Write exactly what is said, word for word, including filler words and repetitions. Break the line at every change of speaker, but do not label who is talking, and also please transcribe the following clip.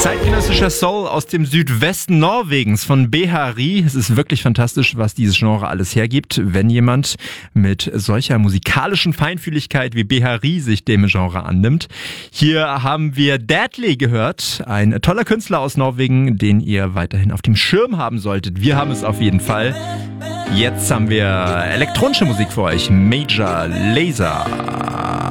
Zeitgenössischer Soul aus dem Südwesten Norwegens von Behari. Es ist wirklich fantastisch, was dieses Genre alles hergibt, wenn jemand mit solcher musikalischen Feinfühligkeit wie Behari sich dem Genre annimmt. Hier haben wir Deadly gehört, ein toller Künstler aus Norwegen, den ihr weiterhin auf dem Schirm haben solltet. Wir haben es auf jeden Fall. Jetzt haben wir elektronische Musik für euch. Major Lazer.